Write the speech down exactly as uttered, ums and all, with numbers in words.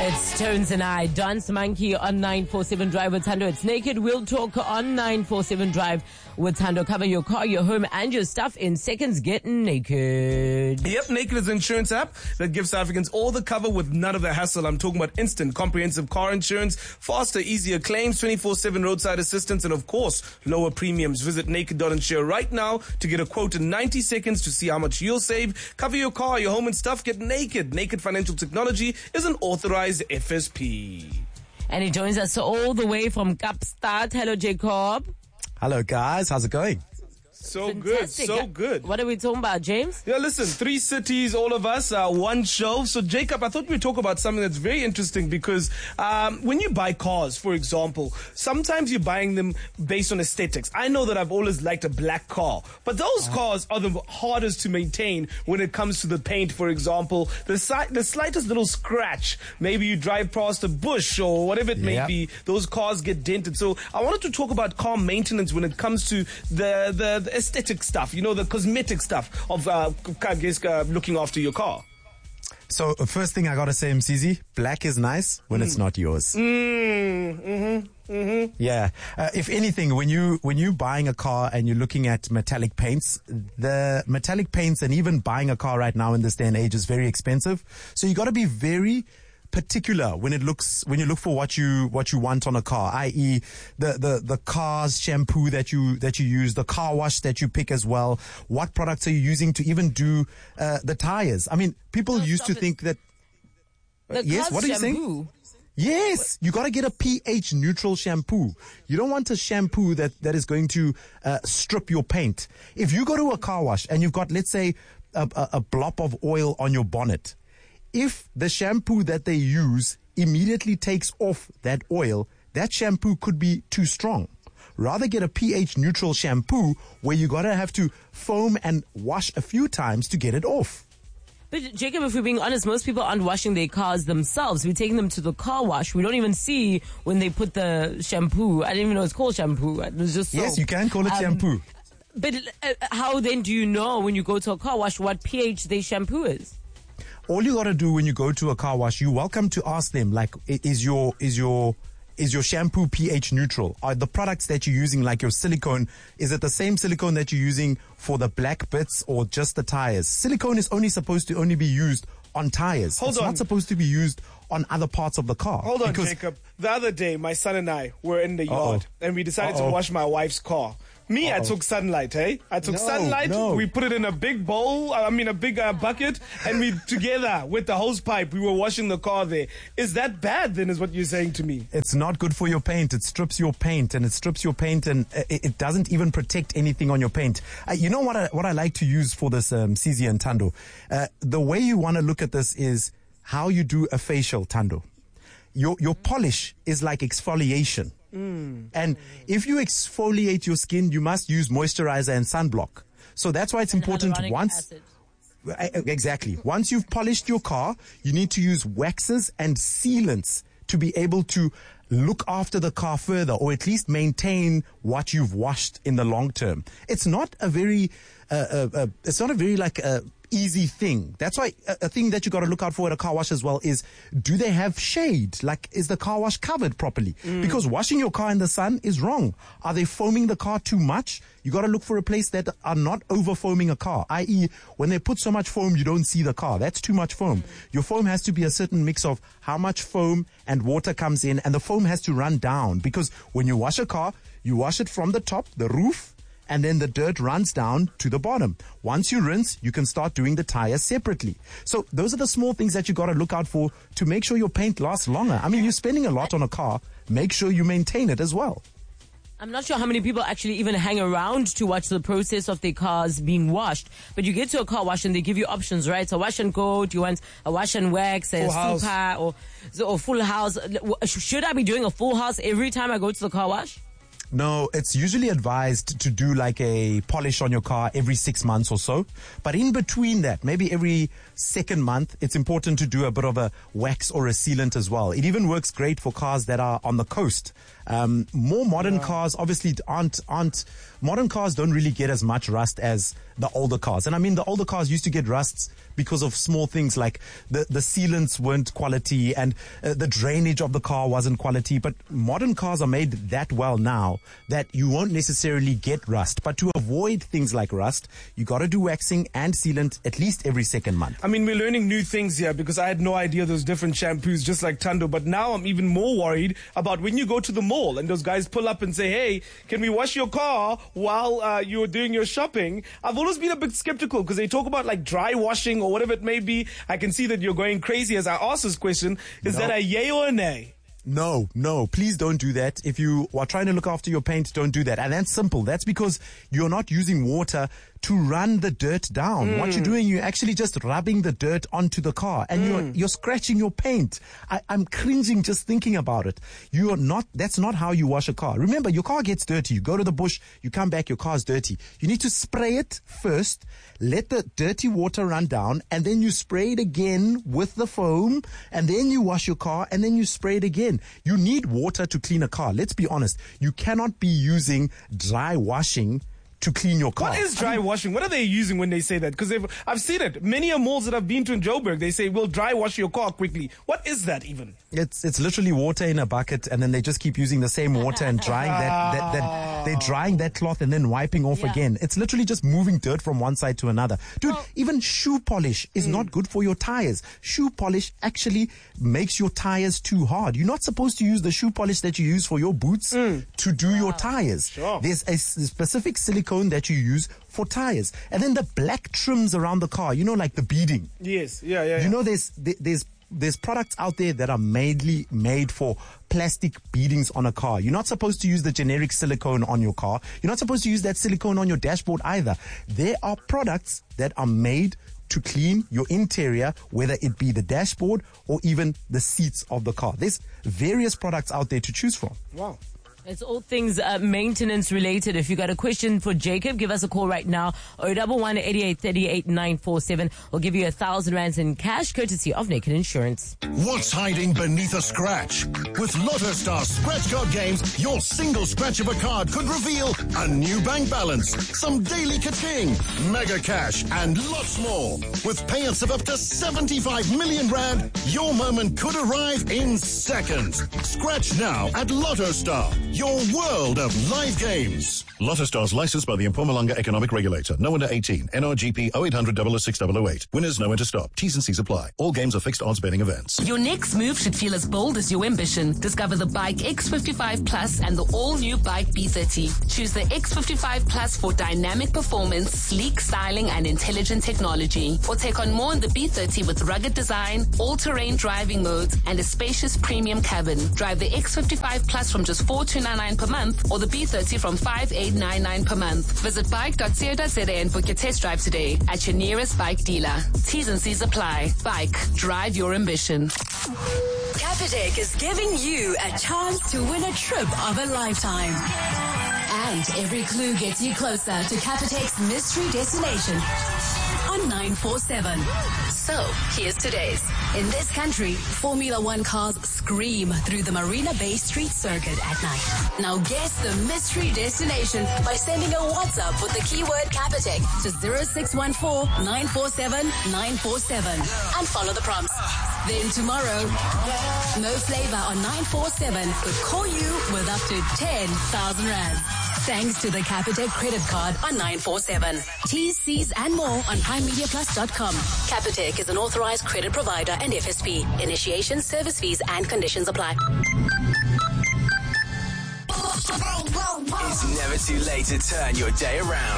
It's Tones and I, Dance Monkey on nine four seven Drive with Thando. It's Naked We'll Talk on nine four seven Drive with Thando. Cover your car, your home, and your stuff in seconds. Get naked. Yep, Naked is an insurance app that gives South Africans all the cover with none of the hassle. I'm talking about instant, comprehensive car insurance, faster, easier claims, twenty-four seven roadside assistance, and of course, lower premiums. Visit naked dot insure right now to get a quote in ninety seconds to see how much you'll save. Cover your car, your home, and stuff. Get naked. Naked Financial Technology is an authorized F S P. And he joins us all the way from Kapstad. Hello, Jacob. Hello, guys. How's it going? So good, so good. What are we talking about, James? Yeah, listen, three cities, all of us, uh, one show. So, Jacob, I thought we'd talk about something that's very interesting because um, when you buy cars, for example, sometimes you're buying them based on aesthetics. I know that I've always liked a black car, but those cars are the hardest to maintain when it comes to the paint, for example. The, si- the slightest little scratch, maybe you drive past a bush or whatever it may Yep. be, those cars get dented. So, I wanted to talk about car maintenance when it comes to the, the, the aesthetic stuff, you know, the cosmetic stuff of, uh, I guess, uh, looking after your car. So, uh, first thing I gotta say, M C Z, black is nice when mm. it's not yours. Mm, mm-hmm, mm-hmm. Yeah. Uh, if anything, when you, when you're buying a car and you're looking at metallic paints, the metallic paints and even buying a car right now in this day and age is very expensive. So you gotta be very particular when it looks when you look for what you what you want on a car, that is the the the car's shampoo that you that you use, the car wash that you pick as well. What products are you using to even do uh, the tires? I mean, people No, used to stop it. think that The yes, car's what are you saying? shampoo. Yes, you got to get a pH neutral shampoo. You don't want a shampoo that, that is going to uh, strip your paint. If you go to a car wash and you've got, let's say, a, a, a blob of oil on your bonnet, if the shampoo that they use immediately takes off that oil, that shampoo could be too strong. Rather get a pH neutral shampoo where you got to have to foam and wash a few times to get it off. But Jacob, if we're being honest, most people aren't washing their cars themselves. We're taking them to the car wash. We don't even see when they put the shampoo. I didn't even know it's called shampoo. It was just soap. Yes, you can call it Um, shampoo. But uh, how then do you know when you go to a car wash what pH their shampoo is? All you got to do when you go to a car wash, you're welcome to ask them, like, i- is your, is your, is your shampoo pH neutral? Are the products that you're using, like your silicone, is it the same silicone that you're using for the black bits or just the tires? Silicone is only supposed to only be used on tires. Hold it's on. not supposed to be used on other parts of the car. Hold on, because- Jacob. The other day, my son and I were in the yard Uh-oh. and we decided Uh-oh. to wash my wife's car. Me, I Uh-oh. took sunlight, hey? I took No, sunlight, no. we put it in a big bowl, I mean a big uh, bucket, and we, together with the hose pipe, we were washing the car there. Is that bad then, is what you're saying to me? It's not good for your paint. It strips your paint and it strips your paint and uh, it, it doesn't even protect anything on your paint. Uh, you know what I, what I like to use for this, um, C Z and Thando? Uh, the way you want to look at this is how you do a facial, Thando. Your, your polish is like exfoliation. Mm. And if you exfoliate your skin, you must use moisturizer and sunblock. So that's why it's And important hyaluronic once, acid. Uh, Exactly. Once you've polished your car, you need to use waxes and sealants to be able to look after the car further or at least maintain what you've washed in the long term. It's not a very, uh, uh, uh, it's not a very like, uh, easy thing. That's why a, a thing that you got to look out for at a car wash as well is, do they have shade? Like, is the car wash covered properly? Mm. Because washing your car in the sun is wrong. Are they foaming the car too much? You got to look for a place that are not over foaming a car, that is when they put so much foam, you don't see the car. That's too much foam. Your foam has to be a certain mix of how much foam and water comes in, and the foam has to run down, because when you wash a car, you wash it from the top, the roof, and then the dirt runs down to the bottom. Once you rinse, you can start doing the tires separately. So those are the small things that you got to look out for to make sure your paint lasts longer. I mean, you're spending a lot on a car. Make sure you maintain it as well. I'm not sure how many people actually even hang around to watch the process of their cars being washed. But you get to a car wash and they give you options, right? So wash and go. Do you want a wash and wax, a Full house. super, or, or full house? Should I be doing a full house every time I go to the car wash? No, it's usually advised to do like a polish on your car every six months or so. But in between that, maybe every second month, it's important to do a bit of a wax or a sealant as well. It even works great for cars that are on the coast. Um, more modern Yeah. cars obviously aren't, aren't, modern cars don't really get as much rust as the older cars. And I mean, the older cars used to get rusts because of small things like the, the sealants weren't quality and uh, the drainage of the car wasn't quality. But modern cars are made that well now that you won't necessarily get rust. But to avoid things like rust, you got to do waxing and sealant at least every second month. I mean, we're learning new things here because I had no idea those different shampoos, just like Thando. But now I'm even more worried about when you go to the mall and those guys pull up and say, hey, can we wash your car while uh, you're doing your shopping? I've always been a bit skeptical because they talk about like dry washing or whatever it may be. I can see that you're going crazy as I ask this question. Is No. that a yay or a nay? No, no, please don't do that. If you are trying to look after your paint, don't do that. And that's simple. That's because you're not using water to run the dirt down. Mm. What you're doing, you're actually just rubbing the dirt onto the car and mm. you're, you're scratching your paint. I, I'm cringing just thinking about it. You are not, that's not how you wash a car. Remember, your car gets dirty. You go to the bush, you come back, your car's dirty. You need to spray it first, let the dirty water run down, and then you spray it again with the foam, and then you wash your car, and then you spray it again. You need water to clean a car. Let's be honest. You cannot be using dry washing to clean your car. What is dry washing? What are they using when they say that? Because I've seen it. Many a malls that I've been to in Joburg, they say, we'll dry wash your car quickly. What is that even? It's it's literally water in a bucket, and then they just keep using the same water and drying that, that, that they're drying that cloth and then wiping off Yeah. again. It's literally just moving dirt from one side to another. Dude, Well- even shoe polish is Mm. not good for your tires. Shoe polish actually makes your tires too hard. You're not supposed to use the shoe polish that you use for your boots to do your tires. Sure. There's a s- specific silicone that you use for tires. And then the black trims around the car, you know, like the beading. Yes, yeah, yeah. yeah. You know, there's there- there's there's products out there that are mainly made for plastic beadings on a car. You're not supposed to use the generic silicone on your car. You're not supposed to use that silicone on your dashboard either. There are products that are made to clean your interior, whether it be the dashboard or even the seats of the car. There's various products out there to choose from. Wow. It's all things uh, maintenance related. If you got a question for Jacob, give us a call right now. oh one one, eight eight three eight, nine four seven. We'll give you a thousand rands in cash, courtesy of Naked Insurance. What's hiding beneath a scratch? With Lotto Star scratch card games, your single scratch of a card could reveal a new bank balance, some daily ka-ching, mega cash, and lots more. With payouts of up to seventy-five million rand, your moment could arrive in seconds. Scratch now at Lotto Star, your world of live games. Lotto Star's licensed by the Mpumalanga Economic Regulator. No under eighteen. N R G P oh eight hundred, double oh six, double oh eight. Winners know when to stop. T's and C's apply. All games are fixed odds betting events. Your next move should feel as bold as your ambition. Discover the Bike X fifty-five Plus and the all-new Bike B thirty. Choose the X fifty-five Plus for dynamic performance, sleek styling, and intelligent technology. Or take on more in the B thirty with rugged design, all-terrain driving modes, and a spacious premium cabin. Drive the X fifty-five Plus from just four two nine nine per month or the B thirty from five eight nine nine per month. Visit bike dot co dot za and book your test drive today at your nearest bike dealer. T's and C's apply. Bike. Drive your ambition. Capitec is giving you a chance to win a trip of a lifetime. And every clue gets you closer to Capitec's mystery destination on nine four seven. So, here's today's. In this country, Formula One cars scream through the Marina Bay Street Circuit at night. Now guess the mystery destination by sending a WhatsApp with the keyword Capitec to zero six one four, nine four seven, nine four seven and follow the prompts. Then tomorrow, Mo Flavor on nine four seven could call you with up to ten thousand rand. Thanks to the Capitec credit card on nine four seven. T's, C's and more on prime media plus dot com. Capitec is an authorized credit provider and F S P. Initiation, service fees and conditions apply. It's never too late to turn your day around.